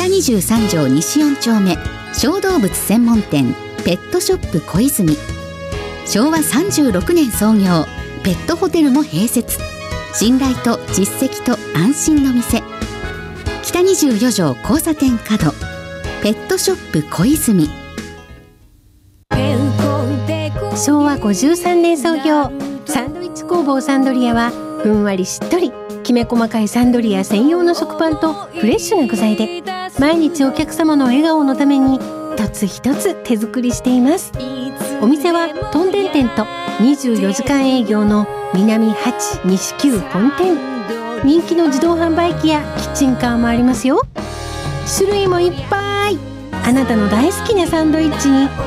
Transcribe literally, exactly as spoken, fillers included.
北にじゅうさん条西よん丁目小動物専門店ペットショップ小泉。しょうわさんじゅうろくねん創業、ペットホテルも併設。信頼と実績と安心の店、北にじゅうよ条交差点角ペットショップ小泉。 しょうわごじゅうさんねん創業、サンドイッチ工房サンドリアはふんわりしっとりきめ細かいサンドリア専用の食パンとフレッシュな具材で、毎日お客様の笑顔のために一つ一つ手作りしています。お店はトンデン店とにじゅうよじかん営業の南はち西きゅう本店。人気の自動販売機やキッチンカーもありますよ。種類もいっぱい。あなたの大好きなサンドイッチに